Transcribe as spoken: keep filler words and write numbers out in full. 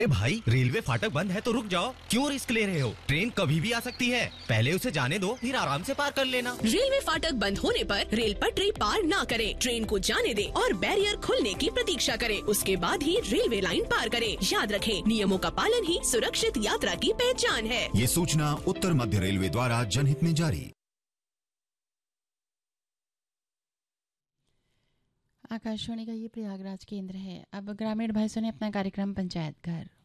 ए भाई, रेलवे फाटक बंद है तो रुक जाओ, क्यों रिस्क ले रहे हो? ट्रेन कभी भी आ सकती है, पहले उसे जाने दो, फिर आराम से पार कर लेना। रेलवे फाटक बंद होने पर रेल पटरी पार ना करें, ट्रेन को जाने दें और बैरियर खुलने की प्रतीक्षा करें, उसके बाद ही रेलवे लाइन पार करें। याद रखें, नियमों का पालन ही सुरक्षित यात्रा की पहचान है। ये सूचना उत्तर मध्य रेलवे द्वारा जनहित में जारी। आकाशवाणी का ये प्रयागराज केंद्र है। अब ग्रामीण भाई सुने अपना कार्यक्रम पंचायत घर।